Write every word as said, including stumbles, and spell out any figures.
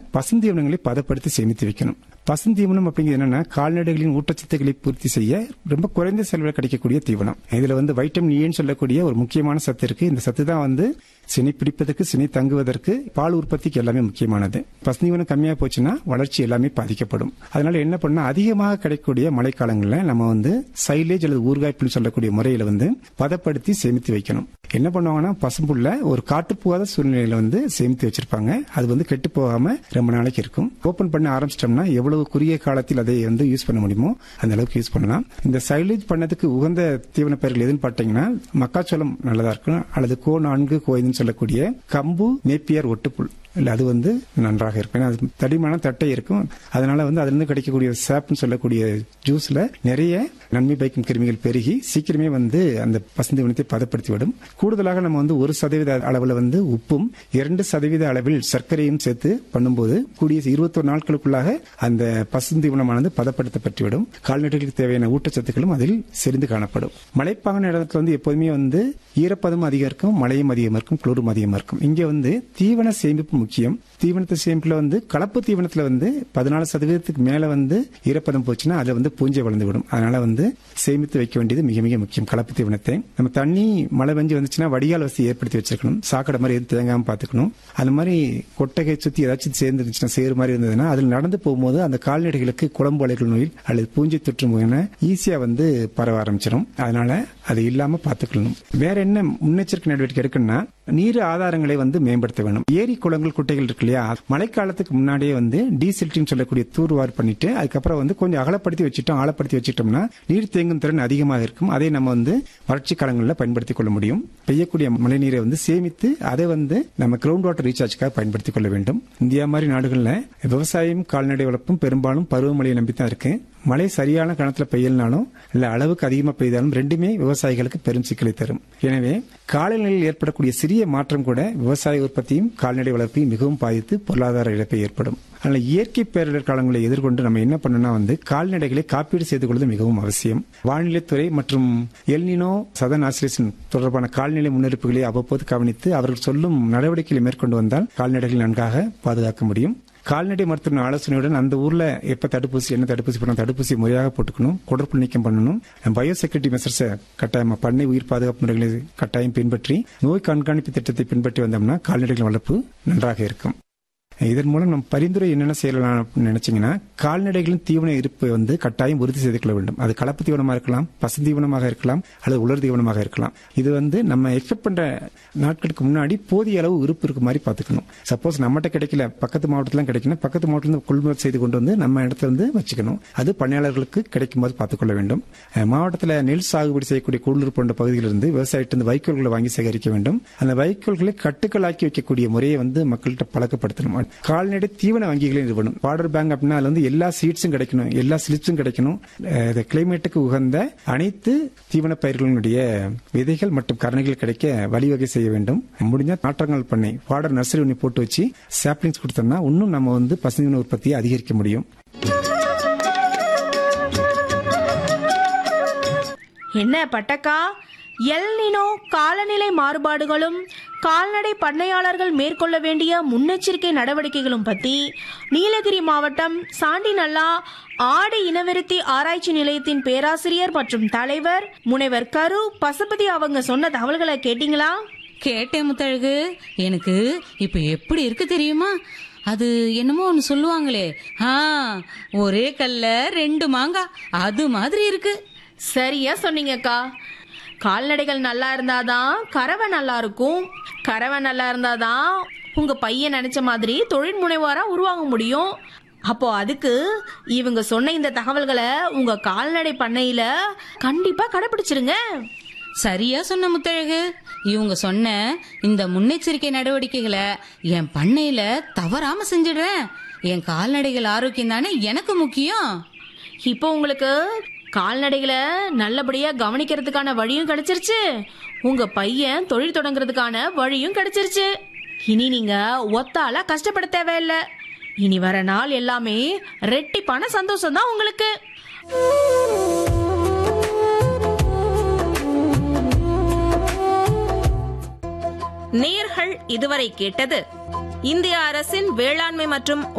பசுந்தீவனங்களை பதப்படுத்தி சேமித்து வைக்கணும். பசுந்தீவனம் அப்படிங்கிறது என்னன்னா கால்நடைகளின் ஊட்டச்சத்துக்களை பூர்த்தி செய்ய ரொம்ப குறைந்த செலவில் கிடைக்கக்கூடிய தீவனம். இதுல வந்து வைட்டமின் ஏன்னு சொல்லக்கூடிய ஒரு முக்கியமான சத்து இருக்கு. இந்த சத்து தான் வந்து சினை பிடிப்பதற்கு, சினை தங்குவதற்கு, பால் உற்பத்திக்கு எல்லாமே முக்கியமானது. பசுந்தீவனம் கம்மியா போச்சுன்னா வளர்ச்சி எல்லாமே பாதிக்கப்படும். அதனால என்ன பண்ணா அதிகமாக கிடைக்கக்கூடிய மழைக்காலங்களில் நம்ம வந்து சைலேஜ் அல்லது ஊறுகாய்ப்புன்னு சொல்லக்கூடிய முறையில வந்து பதப்படுத்தி சேமித்து வைக்கணும். என்ன பண்ணுவாங்கன்னா பசும்புள்ள ஒரு காட்டுப்போகாத சூழ்நிலையில வந்து சேமித்து வச்சிருப்பாங்க. அது வந்து கெட்டு போகாம ரொம்ப நாளைக்கு இருக்கும். ஓபன் பண்ண ஆரம்பிச்சிட்டோம்னா எவ்வளவு குறுகிய காலத்தில் அதை வந்து யூஸ் பண்ண முடியுமோ அந்த அளவுக்கு யூஸ் பண்ணலாம். இந்த சைலேஜ் பண்ணதுக்கு உகந்த தீவன பயிர்கள் எதுன்னு பாத்தீங்கன்னா மக்காச்சோளம் நல்லதா இருக்கும், அல்லது கோ நான்கு கோயின்னு சொல்லக்கூடிய கம்பு, நேப்பியர், ஒட்டுப்புல் இல்ல அது வந்து நன்றாக இருக்கும். அது தடிமான தட்டை இருக்கும். அதனால வந்து அதுல இருந்து கிடைக்கக்கூடிய சாப்னு சொல்லக்கூடிய ஜூஸ்ல நிறைய நன்மை பயக்கும் கிருமிகள் பெருகி சீக்கிரமே வந்து அந்த பசுந்தீவனத்தை பதப்படுத்தி விடும். கூடுதலாக நம்ம வந்து ஒரு சதவீத அளவில் வந்து உப்பும் இரண்டு சதவீத அளவில் சர்க்கரையும் சேர்த்து பண்ணும்போது கூடிய இருபத்தொரு நாட்களுக்குள்ளாக அந்த பசுந்தீவனமானது பதப்படுத்தப்பட்டுவிடும். கால்நடைகளுக்கு தேவையான ஊட்டச்சத்துக்களும் அதில் செறிந்து காணப்படும். மலைப்பாங்கான இடத்துல வந்து எப்போதுமே வந்து ஈரப்பதமும் அதிகம் இருக்கும், மழையும் அதிகமா இருக்கும், குளிரும் அதிகமா இருக்கும். இங்க வந்து தீவன சேமிப்பு முக்கியம். தீவனத்தை சேமிப்புல வந்து கலப்பு தீவனத்துல வந்து பதினாலு சதவீதத்துக்கு மேல வந்து ஈரப்பதம் போச்சுன்னா அதுல வந்து பூஞ்சை வளர்ந்து விடும். அதனால வந்து சேமித்து வைக்க வேண்டியது மிக மிக முக்கியம். கலப்பு தீவனத்தை நம்ம தண்ணி மழை பெஞ்சு வந்துச்சுன்னா வடிகால் வசதி ஏற்படுத்தி வச்சிருக்கணும். சாக்கடை மாதிரி எது தேங்காம பாத்துக்கணும். அந்த மாதிரி கொட்டகை சுத்தி ஏதாச்சும் சேர்ந்துருச்சுன்னா சேறு மாதிரி இருந்ததுன்னா அதில் நடந்து போகும்போது அந்த கால்நடைகளுக்கு குழம்பு அலைகள் நோயில் அல்லது பூஞ்சை தொற்று ஈஸியா வந்து பரவ ஆரம்பிச்சிடும். அதனால அது இல்லாம பாத்துக்கணும். வேற என்ன முன்னெச்சரிக்கை நடவடிக்கை எடுக்கணும்னா நீர் ஆதாரங்களை வந்து மேம்படுத்த வேணும். ஏரி, குளங்கள், குட்டைகள் இருக்கு இல்லையா, மழைக்காலத்துக்கு முன்னாடியே வந்து டீசில்டிங் சொல்லக்கூடிய தூர்வார் பண்ணிட்டு அதுக்கப்புறம் வந்து கொஞ்சம் அகலப்படுத்தி வச்சுட்டோம், ஆழப்படுத்தி வச்சுட்டோம்னா நீர் தேங்கும் திறன் அதிகமாக இருக்கும். அதை நம்ம வந்து வறட்சி காலங்களில் பயன்படுத்திக் கொள்ள முடியும். பெய்யக்கூடிய மழை நீரை வந்து சேமித்து அதை வந்து நம்ம கிரவுண்ட் வாட்டர் ரீசார்ஜ்க்காக பயன்படுத்திக் கொள்ள வேண்டும். இந்தியா மாதிரி நாடுகளில் விவசாயம், கால்நடை வளர்ப்பும் பெரும்பாலும் பருவமழையை நம்பித்தான் இருக்கு. மழை சரியான கணத்துல பெய்யலனாலும் இல்ல அளவுக்கு அதிகமா பெய்தாலும் ரெண்டுமே விவசாயிகளுக்கு பெரும் சிக்கலை தரும். எனவே காலநிலையில் ஏற்படக்கூடிய சிறிய மாற்றம் கூட விவசாய உற்பத்தியும் கால்நடை வளர்ப்பையும் மிகவும் பாதித்து பொருளாதார இழப்பை ஏற்படும். அதனால இயற்கை பேரிடர் காலங்களை எதிர்கொண்டு நம்ம என்ன பண்ணணும்னா வந்து கால்நடைகளை காப்பீடு செய்து கொள்வது மிகவும் அவசியம். வானிலைத்துறை மற்றும் எல்னினோ, சதன் ஆசிலேஷன் தொடர்பான கால்நிலை முன்னெடுப்புகளை அவ்வப்போது கவனித்து அவர்கள் சொல்லும் நடவடிக்கைகளை மேற்கொண்டு வந்தால் கால்நடைகளை நன்றாக பாதுகாக்க முடியும். கால்நடை மருத்துவ ஆலோசனையுடன் அந்த ஊர்ல எப்ப தடுப்பூசி, என்ன தடுப்பூசி போடணும், தடுப்பூசி முறையாக போட்டுக்கணும், குடற்புழு நீக்கம் பண்ணணும். பயோசெக்யூரிட்டி மெசர்ஸ் கட்டாயம், பண்ணை உயிர் பாதுகாப்பு முறைகளை கட்டாயம் பின்பற்றி நோய் கண்காணிப்பு திட்டத்தை பின்பற்றி வந்தோம்னா கால்நடைகள் வளர்ப்பு நன்றாக இருக்கும். இதன் மூலம் நம்ம பரிந்துரை என்னென்ன செய்யலாம் நினைச்சீங்கன்னா கால்நடைகளின் தீவன இருப்பை வந்து கட்டாயம் உறுதி செய்து கொள்ள வேண்டும். அது கலப்பு தீவனமாக இருக்கலாம், பசு தீவனமாக இருக்கலாம், அல்லது உலர் தீவனமாக இருக்கலாம். இது வந்து நம்ம எக்ஸ்பெக்ட் பண்ற நாட்களுக்கு முன்னாடி போதிய அளவு இருப்பு இருக்க மாதிரி பாத்துக்கணும். சப்போஸ் நம்மகிட்ட கிடைக்கல, பக்கத்து மாவட்டத்துல கிடைக்கணும், பக்கத்து மாவட்டத்தில் கொள்முதல் செய்து கொண்டு வந்து நம்ம இடத்துல இருந்து வச்சுக்கணும். அது பண்ணையாளர்களுக்கு கிடைக்கும் போது பார்த்துக்கொள்ள வேண்டும். மாவட்டத்தில் நெல் சாகுபடி செய்யக்கூடிய கூடலூர் போன்ற பகுதியிலிருந்து விவசாயிட்டு வைக்கோல்களை வாங்கி சேகரிக்க வேண்டும். அந்த வைக்கோல்களை கட்டுக்களாக்கி வைக்கக்கூடிய முறையை வந்து மக்கள்கிட்ட பழக்கப்படுத்தணும். கால்நடை தீவன வங்கிகளை நிறுவனம், பார்டர் பேங்க் அப்படின்னா அதுல வந்து எல்லா சீட்ஸும் கிடைக்கணும், எல்லா ஸ்லிப்ஸும் கிடைக்கணும். கிளைமேட்டுக்கு உகந்த அனைத்து தீவன பயிர்களுடைய விதைகள் மற்றும் கரணைகள் கிடைக்க வழிவகை செய்ய வேண்டும். முடிஞ்ச நாற்றங்கள் பண்ணை, பார்டர் நர்சரி ஒன்று போட்டு வச்சு சாப்ளிங்ஸ் கொடுத்தோம்னா இன்னும் நம்ம வந்து பசுந்தீவன உற்பத்தியை அதிகரிக்க முடியும். என்ன பட்டக்கா, எல்னினோ காலநிலை மாறுபாடுகளும் கால்நடை பண்ணையாளர்கள் மேற்கொள்ள வேண்டிய முன்னெச்சரிக்கை நடவடிக்கைகளும் பத்தி நீலகிரி மாவட்டம் சாண்டிநல்லா ஆடு இனவிருத்தி ஆராய்ச்சி நிலையத்தின் பேராசிரியர் மற்றும் தலைவர் முனைவர் கரு பசுபதி அவங்க சொன்ன தகவல்களை கேட்டீங்களா? கேட்டேன் முத்தழகு. எனக்கு இப்ப எப்படி இருக்கு தெரியுமா? அது என்னமோ ஒன்னு சொல்லுவாங்களே, ஆ ஒரே கல்ல ரெண்டு மாங்காய், அது மாதிரி இருக்கு. சரியா சொன்னீங்கக்கா. கால்நடைகள் நல்லா இருந்தாதான் கறவை நல்லா இருக்கும், கறவை நல்லா இருந்தாதான் உங்க பையன் நினைச்ச மாதிரி தொழில் முனைவாரா உருவாக முடியும். அப்போ அதுக்கு இவங்க சொன்ன இந்த தகவல்களை உங்க கால்நடை பண்ணையில கண்டிப்பா கடைபிடிச்சிருங்க. சரியா சொன்ன முத்தழகு. இவங்க சொன்ன இந்த முன்னெச்சரிக்கை நடவடிக்கைகளை என் பண்ணையில தவறாம செஞ்சிடுறேன். என் கால்நடைகள் ஆரோக்கியம் தானே எனக்கு முக்கியம். இப்போ உங்களுக்கு கால்நடைகளை நல்லபடியா கவனிக்கிறதுக்கான வழியும் கிடைச்சிருச்சு, உங்க பையன் தொழில் தொடங்குறதுக்கான வழியும் கிடைச்சிருச்சு. இனி நீங்க ஒத்தால கஷ்டப்பட தேவையில்லை. இனி வர நாள் எல்லாமே ரெட்டிப்பான சந்தோஷம் தான் உங்களுக்கு. நேயர்கள் இதுவரை கேட்டது இந்திய அரசின் வேளாண்மை மற்றும்